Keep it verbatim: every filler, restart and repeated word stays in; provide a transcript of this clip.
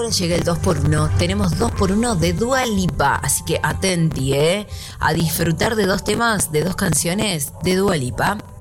ahora llega el dos por uno. Tenemos dos por uno de Dua Lipa. Así que atenti, ¿eh? A disfrutar de dos temas, de dos canciones de Dua Lipa.